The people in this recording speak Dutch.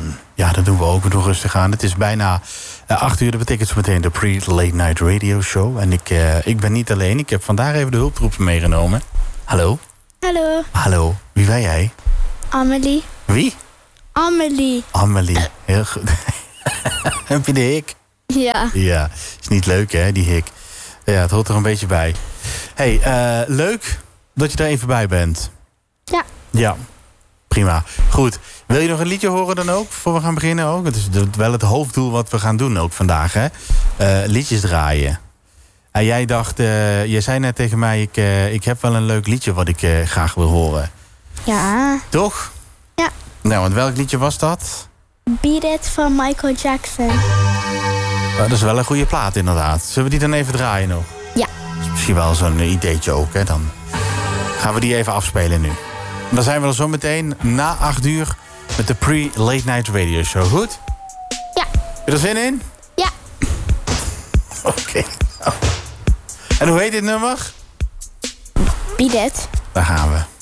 Ja, dat doen we ook. We doen rustig aan. Het is bijna 8 uur. Dat betekent zo meteen de Pre-Late Night Radio Show. En ik ben niet alleen. Ik heb vandaag even de hulptroepen meegenomen. Hallo? Hallo. Hallo. Wie ben jij? Amelie. Wie? Amelie. Amelie. Heel goed. Heb je de hik? Ja. Ja. Is niet leuk, hè, die hik. Ja, het hoort er een beetje bij. Hey, leuk dat je er even bij bent. Ja. Ja. Prima. Goed. Wil je nog een liedje horen dan ook? Voor we gaan beginnen ook? Het is wel het hoofddoel wat we gaan doen ook vandaag, hè? Liedjes draaien. En jij dacht, jij zei net tegen mij, ik heb wel een leuk liedje wat ik graag wil horen. Ja. Toch? Ja. Nou, want welk liedje was dat? Beat It van Michael Jackson. Dat is wel een goede plaat inderdaad. Zullen we die dan even draaien nog? Ja. Dat is misschien wel zo'n ideetje ook, hè? Dan gaan we die even afspelen nu. Dan zijn we er zo meteen na 8 uur met de Pre-Late Night Radio Show. Goed? Ja. Heb je er zin in? Ja. Oké. En hoe heet dit nummer? Beat It. Daar gaan we.